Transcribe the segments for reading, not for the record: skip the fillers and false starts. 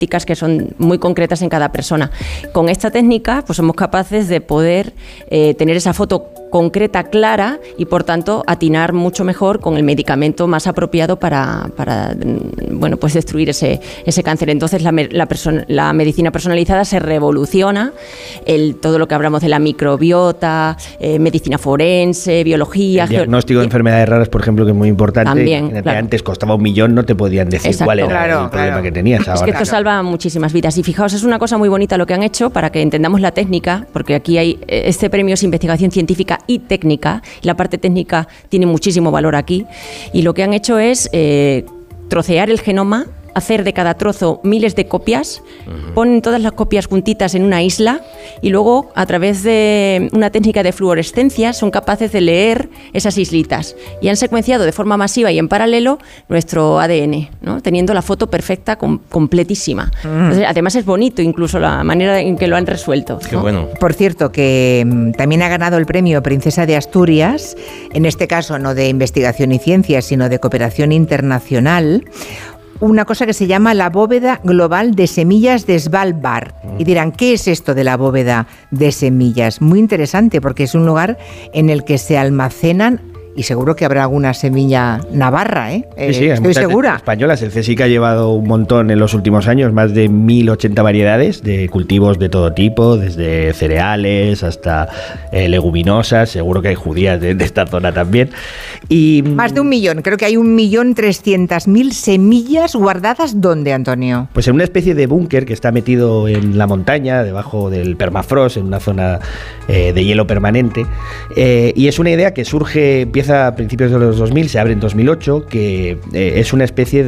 que son muy concretas en cada persona. Con esta técnica pues somos capaces de poder tener esa foto concreta, clara, y por tanto atinar mucho mejor con el medicamento más apropiado para bueno, pues destruir ese cáncer. Entonces la medicina personalizada se revoluciona, todo lo que hablamos de la microbiota, medicina forense, biología... El diagnóstico de enfermedades raras, por ejemplo, que es muy importante. También, claro. Antes costaba 1 millón, no te podían decir cuál era el problema que tenías. Ahora. Es que esto salva muchísimas vidas. Y fijaos, es una cosa muy bonita lo que han hecho para que entendamos la técnica, porque aquí este premio es investigación científica y técnica, y la parte técnica tiene muchísimo valor aquí, y lo que han hecho es trocear el genoma, hacer de cada trozo miles de copias, ponen todas las copias juntitas en una isla y luego a través de una técnica de fluorescencia son capaces de leer esas islitas y han secuenciado de forma masiva y en paralelo nuestro ADN, ¿no? Teniendo la foto perfecta, completísima. Entonces, además es bonito incluso la manera en que lo han resuelto, ¿no? Qué bueno. Por cierto, que también ha ganado el premio Princesa de Asturias, en este caso no de investigación y ciencia, sino de cooperación internacional, una cosa que se llama la bóveda global de semillas de Svalbard. Y dirán, ¿qué es esto de la bóveda de semillas? Muy interesante, porque es un lugar en el que se almacenan, y seguro que habrá alguna semilla navarra, ¿eh? Sí, estoy segura. Españolas. El CSIC ha llevado un montón en los últimos años, más de 1.080 variedades de cultivos de todo tipo, desde cereales hasta leguminosas. Seguro que hay judías de esta zona también. Y más de 1 millón, creo que hay 1.300.000 semillas guardadas. ¿Dónde, Antonio? Pues en una especie de búnker que está metido en la montaña, debajo del permafrost, en una zona de hielo permanente. Y es una idea que surge, empieza a principios de los 2000, se abre en 2008, que es una especie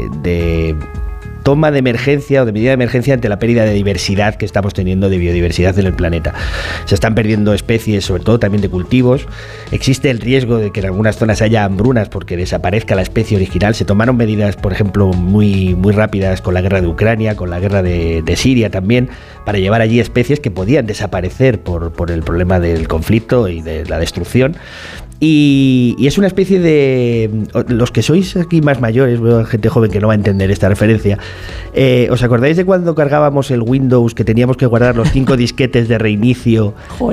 de toma de emergencia o de medida de emergencia ante la pérdida de diversidad que estamos teniendo, de biodiversidad en el planeta. Se están perdiendo especies, sobre todo también de cultivos. Existe el riesgo de que en algunas zonas haya hambrunas porque desaparezca la especie original. Se tomaron medidas, por ejemplo, muy, muy rápidas con la guerra de Ucrania, con la guerra de Siria también, para llevar allí especies que podían desaparecer por el problema del conflicto y de la destrucción. Y es una especie de... Los que sois aquí más mayores, veo gente joven que no va a entender esta referencia. ¿Os acordáis de cuando cargábamos el Windows, que teníamos que guardar los 5 disquetes de reinicio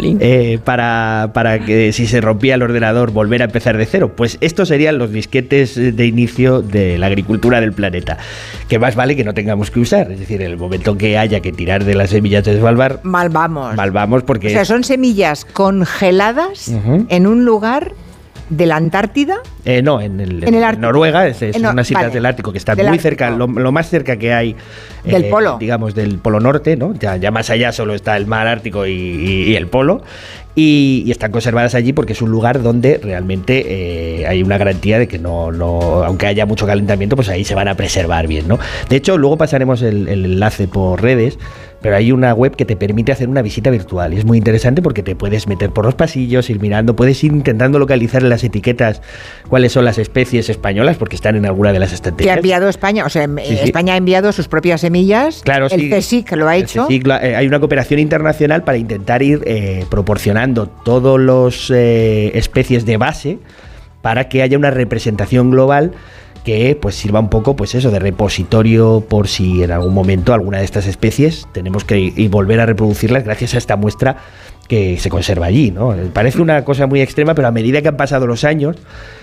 para que si se rompía el ordenador volver a empezar de cero? Pues estos serían los disquetes de inicio de la agricultura del planeta, que más vale que no tengamos que usar. Es decir, en el momento que haya que tirar de las semillas de Svalbard, mal vamos porque... O sea, son semillas congeladas en un lugar de la Antártida. No, en Noruega, son unas islas del Ártico que están muy cerca, lo más cerca que hay del polo, digamos, del polo norte, ¿no? Ya más allá solo está el mar Ártico y el polo. Y están conservadas allí porque es un lugar donde realmente hay una garantía de que no, aunque haya mucho calentamiento, pues ahí se van a preservar bien, ¿no? De hecho, luego pasaremos el enlace por redes, pero hay una web que te permite hacer una visita virtual y es muy interesante porque te puedes meter por los pasillos, ir mirando, puedes ir intentando localizar en las etiquetas cuáles son las especies españolas porque están en alguna de las estanterías. Que ha enviado España, o sea, sí. España ha enviado sus propias semillas, claro, el CSIC lo ha hecho. CSIC, hay una cooperación internacional para intentar ir proporcionando todos los especies de base para que haya una representación global que pues sirva un poco, pues eso, de repositorio por si en algún momento alguna de estas especies tenemos que volver a reproducirlas gracias a esta muestra que se conserva allí, ¿no? Parece una cosa muy extrema, pero a medida que han pasado los años,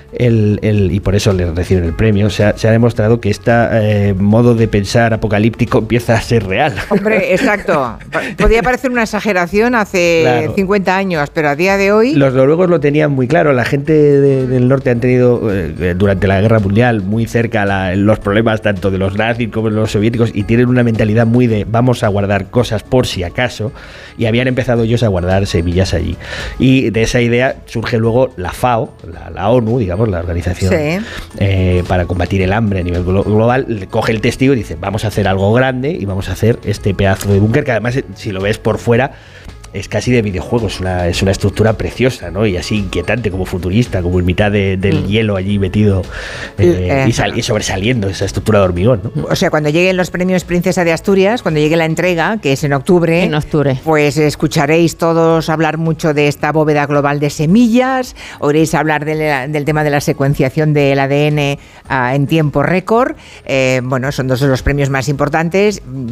y por eso le reciben el premio, se ha demostrado que este modo de pensar apocalíptico empieza a ser real. Hombre, exacto. Podía parecer una exageración hace 50 años, pero a día de hoy... Los noruegos lo tenían muy claro. La gente del norte han tenido, durante la Guerra Mundial, muy cerca los problemas tanto de los nazis como de los soviéticos, y tienen una mentalidad muy de vamos a guardar cosas por si acaso, y habían empezado ellos a guardar semillas allí. Y de esa idea surge luego la FAO, la ONU, digamos, la organización para combatir el hambre a nivel global, coge el testigo y dice, vamos a hacer algo grande y vamos a hacer este pedazo de búnker que además, si lo ves por fuera, es casi de videojuego, es una estructura preciosa, ¿no? Y así inquietante, como futurista, como en mitad del hielo allí metido y sobresaliendo esa estructura de hormigón, ¿no? O sea, cuando lleguen los premios Princesa de Asturias, cuando llegue la entrega, que es en octubre, pues escucharéis todos hablar mucho de esta bóveda global de semillas, oiréis hablar del tema de la secuenciación del ADN en tiempo récord. Bueno, son dos de los premios más importantes.